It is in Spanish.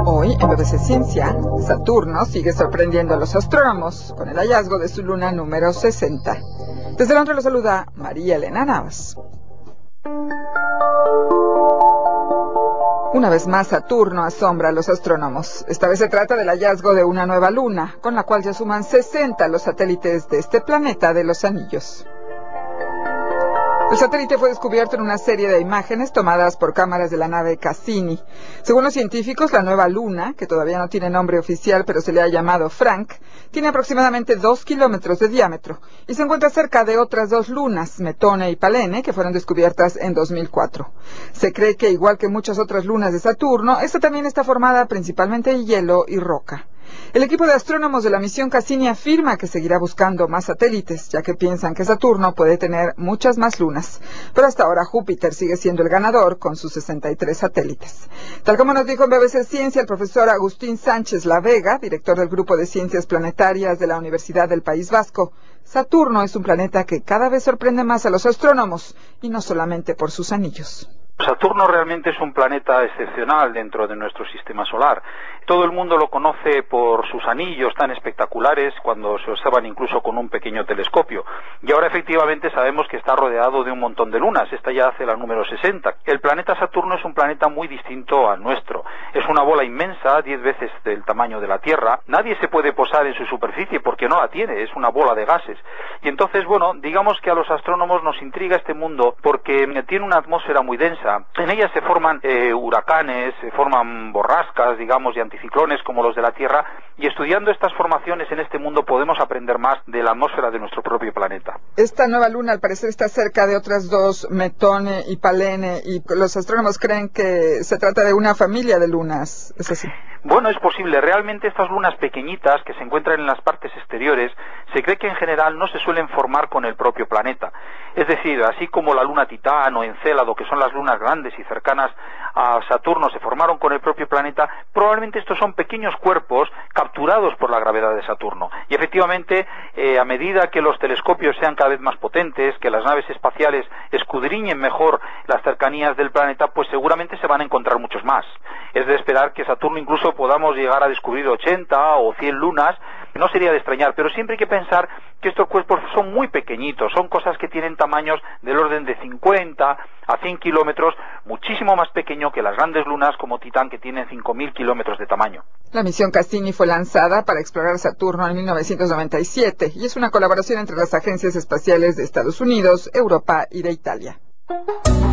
Hoy, en BBC Ciencia, Saturno sigue sorprendiendo a los astrónomos con el hallazgo de su luna número 60. Desde Londres lo saluda María Elena Navas. Una vez más, Saturno asombra a los astrónomos. Esta vez se trata del hallazgo de una nueva luna, con la cual ya suman 60 los satélites de este planeta de los anillos. El satélite fue descubierto en una serie de imágenes tomadas por cámaras de la nave Cassini. Según los científicos, la nueva luna, que todavía no tiene nombre oficial pero se le ha llamado Frank, tiene aproximadamente 2 kilómetros de diámetro y se encuentra cerca de otras dos lunas, Metone y Palene, que fueron descubiertas en 2004. Se cree que, igual que muchas otras lunas de Saturno, esta también está formada principalmente de hielo y roca. El equipo de astrónomos de la misión Cassini afirma que seguirá buscando más satélites, ya que piensan que Saturno puede tener muchas más lunas. Pero hasta ahora Júpiter sigue siendo el ganador con sus 63 satélites. Tal como nos dijo en BBC Ciencia el profesor Agustín Sánchez La Vega, director del Grupo de Ciencias Planetarias de la Universidad del País Vasco, Saturno es un planeta que cada vez sorprende más a los astrónomos, y no solamente por sus anillos. Saturno realmente es un planeta excepcional dentro de nuestro sistema solar. Todo el mundo lo conoce por sus anillos tan espectaculares cuando se observan incluso con un pequeño telescopio. Y ahora efectivamente sabemos que está rodeado de un montón de lunas. Esta ya hace la número 60. El planeta Saturno es un planeta muy distinto al nuestro. Es una bola inmensa, 10 veces del tamaño de la Tierra. Nadie se puede posar en su superficie porque no la tiene, es una bola de gases. Y entonces, bueno, digamos que a los astrónomos nos intriga este mundo porque tiene una atmósfera muy densa. En ella se forman huracanes, se forman borrascas, digamos, y anticiclones como los de la Tierra, y estudiando estas formaciones en este mundo podemos aprender más de la atmósfera de nuestro propio planeta. Esta nueva luna al parecer está cerca de otras dos, Metone y Palene, y los astrónomos creen que se trata de una familia de lunas, ¿es así? Bueno, es posible. Realmente estas lunas pequeñitas que se encuentran en las partes exteriores se cree que en general no se suelen formar con el propio planeta. Es decir, así como la luna Titán o Encélado, que son las lunas grandes y cercanas a Saturno, se formaron con el propio planeta, probablemente estos son pequeños cuerpos capturados por la gravedad de Saturno. Y efectivamente, a medida que los telescopios sean cada vez más potentes, que las naves espaciales escudriñen mejor las cercanías del planeta, pues seguramente se van a encontrar muchos más. Es de esperar que Saturno incluso podamos llegar a descubrir 80 o 100 lunas. No sería de extrañar, pero siempre hay que pensar que estos cuerpos son muy pequeñitos, son cosas que tienen tamaños del orden de 50 a 100 kilómetros, muchísimo más pequeño que las grandes lunas como Titán, que tienen 5.000 kilómetros de tamaño. La misión Cassini fue lanzada para explorar Saturno en 1997 y es una colaboración entre las agencias espaciales de Estados Unidos, Europa y de Italia.